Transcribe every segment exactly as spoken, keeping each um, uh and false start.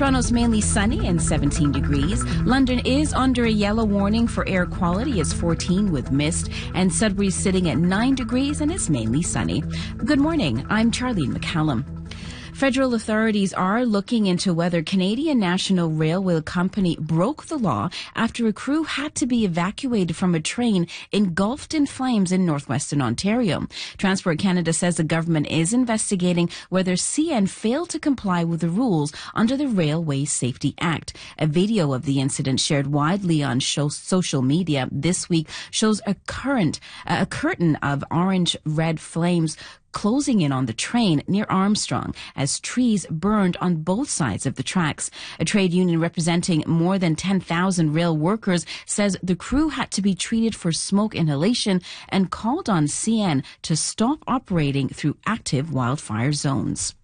Toronto's mainly sunny and seventeen degrees. London is under a yellow warning for air quality. It's fourteen with mist. And Sudbury's sitting at nine degrees and it's mainly sunny. Good morning. I'm Charlene McCallum. Federal authorities are looking into whether Canadian National Railway Company broke the law after a crew had to be evacuated from a train engulfed in flames in northwestern Ontario. Transport Canada says the government is investigating whether C N failed to comply with the rules under the Railway Safety Act. A video of the incident shared widely on show, social media this week shows a current, uh, a curtain of orange-red flames closing in on the train near Armstrong as trees burned on both sides of the tracks. A trade union representing more than ten thousand rail workers says the crew had to be treated for smoke inhalation and called on C N to stop operating through active wildfire zones.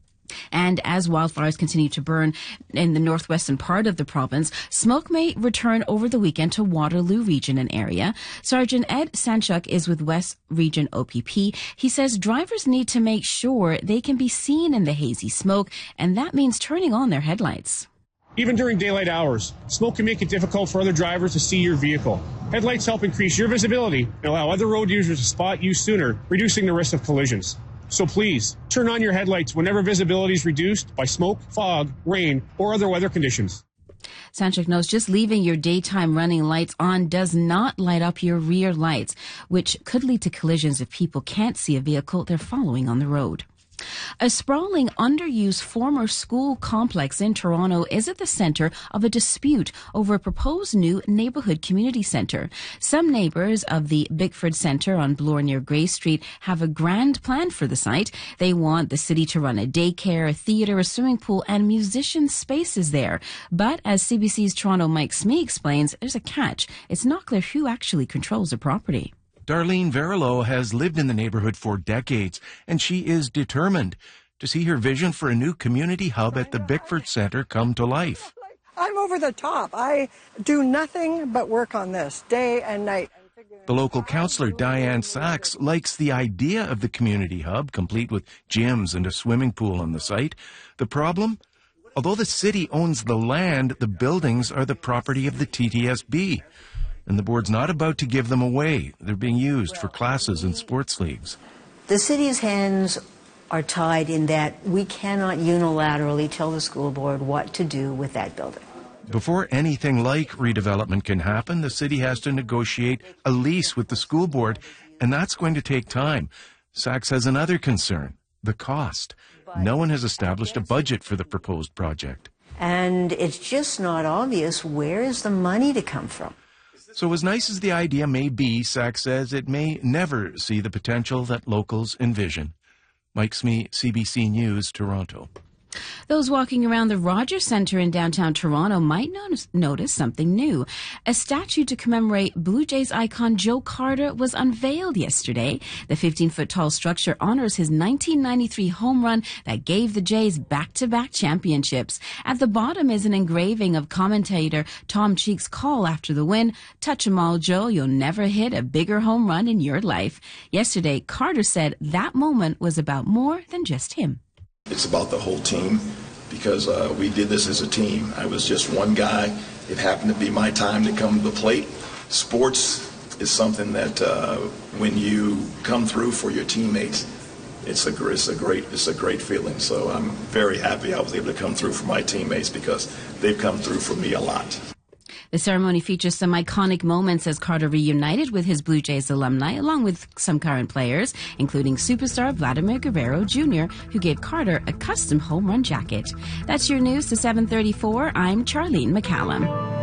And as wildfires continue to burn in the northwestern part of the province, smoke may return over the weekend to Waterloo Region and area. Sergeant Ed Sanchuk is with West Region O P P. He says drivers need to make sure they can be seen in the hazy smoke, and that means turning on their headlights. Even during daylight hours, smoke can make it difficult for other drivers to see your vehicle. Headlights help increase your visibility and allow other road users to spot you sooner, reducing the risk of collisions. So please, turn on your headlights whenever visibility is reduced by smoke, fog, rain, or other weather conditions. Sanchuk knows just leaving your daytime running lights on does not light up your rear lights, which could lead to collisions if people can't see a vehicle they're following on the road. A sprawling, underused former school complex in Toronto is at the centre of a dispute over a proposed new neighbourhood community centre. Some neighbours of the Bickford Centre on Bloor near Grey Street have a grand plan for the site. They want the city to run a daycare, a theatre, a swimming pool and musician spaces there. But as C B C's Toronto Mike Smee explains, there's a catch. It's not clear who actually controls the property. Darlene Verillo has lived in the neighborhood for decades, and she is determined to see her vision for a new community hub at the Bickford Centre come to life. I'm over the top. I do nothing but work on this day and night. The local councillor, Diane Sachs, likes the idea of the community hub, complete with gyms and a swimming pool on the site. The problem? Although the city owns the land, the buildings are the property of the T T S B. And the board's not about to give them away. They're being used for classes and sports leagues. The city's hands are tied in that we cannot unilaterally tell the school board what to do with that building. Before anything like redevelopment can happen, the city has to negotiate a lease with the school board, and that's going to take time. Sachs has another concern, the cost. No one has established a budget for the proposed project. And it's just not obvious where is the money to come from. So as nice as the idea may be, Sachs says it may never see the potential that locals envision. Mike Smee, C B C News, Toronto. Those walking around the Rogers Centre in downtown Toronto might notice, notice something new. A statue to commemorate Blue Jays icon Joe Carter was unveiled yesterday. The fifteen-foot-tall structure honors his nineteen ninety-three home run that gave the Jays back-to-back championships. At the bottom is an engraving of commentator Tom Cheek's call after the win, "Touch 'em all, Joe, you'll never hit a bigger home run in your life." Yesterday, Carter said that moment was about more than just him. It's about the whole team because uh, we did this as a team. I was just one guy. It happened to be my time to come to the plate. Sports is something that uh, when you come through for your teammates, it's a, it's a great it's a great feeling. So I'm very happy I was able to come through for my teammates because they've come through for me a lot. The ceremony features some iconic moments as Carter reunited with his Blue Jays alumni, along with some current players, including superstar Vladimir Guerrero Junior, who gave Carter a custom home run jacket. That's your news to seven thirty-four. I'm Charlene McCallum.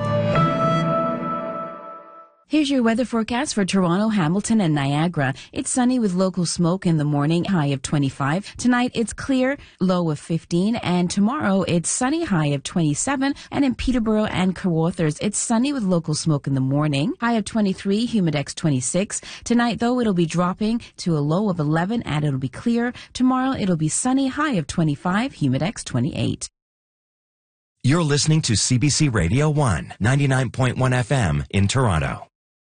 Here's your weather forecast for Toronto, Hamilton, and Niagara. It's sunny with local smoke in the morning, high of twenty-five. Tonight, it's clear, low of fifteen. And tomorrow, it's sunny, high of twenty-seven. And in Peterborough and Carruthers, it's sunny with local smoke in the morning, high of twenty-three, humidex twenty-six. Tonight, though, it'll be dropping to a low of eleven, and it'll be clear. Tomorrow, it'll be sunny, high of twenty-five, humidex twenty-eight. You're listening to C B C Radio one, ninety-nine point one F M in Toronto.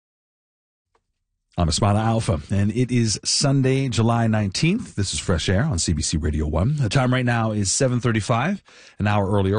I'm Espada Alpha, and it is Sunday, July nineteenth. This is Fresh Air on C B C Radio one. The time right now is seven thirty-five, an hour earlier.